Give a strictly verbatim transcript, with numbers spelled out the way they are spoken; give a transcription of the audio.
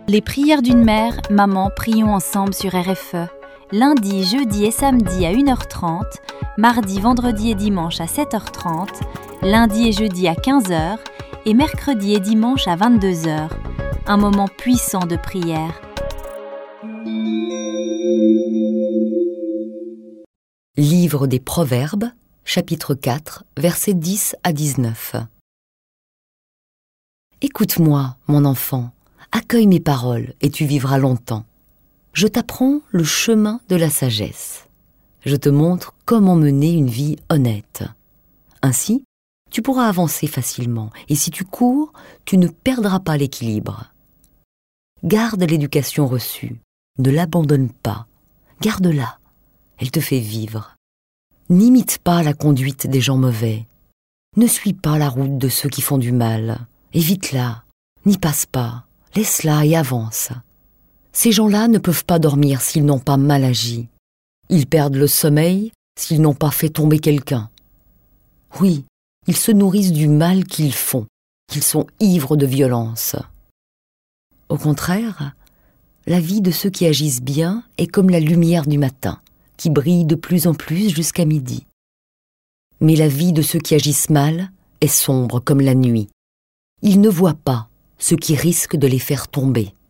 Les prières d'une mère, maman, prions ensemble sur R F E. Lundi, jeudi et samedi à une heure trente, mardi, vendredi et dimanche à sept heures trente, lundi et jeudi à quinze heures et mercredi et dimanche à vingt-deux heures. Un moment puissant de prière. Livre des Proverbes, chapitre quatre, versets dix à dix-neuf. Écoute-moi, mon enfant, accueille mes paroles et tu vivras longtemps. Je t'apprends le chemin de la sagesse. Je te montre comment mener une vie honnête. Ainsi, tu pourras avancer facilement et si tu cours, tu ne perdras pas l'équilibre. Garde l'éducation reçue, ne l'abandonne pas, garde-la, elle te fait vivre. N'imite pas la conduite des gens mauvais, ne suis pas la route de ceux qui font du mal, évite-la, n'y passe pas, laisse-la et avance. Ces gens-là ne peuvent pas dormir s'ils n'ont pas mal agi. Ils perdent le sommeil s'ils n'ont pas fait tomber quelqu'un. Oui, ils se nourrissent du mal qu'ils font, qu'ils sont ivres de violence. Au contraire, la vie de ceux qui agissent bien est comme la lumière du matin, qui brille de plus en plus jusqu'à midi. Mais la vie de ceux qui agissent mal est sombre comme la nuit. Ils ne voient pas ce qui risque de les faire tomber.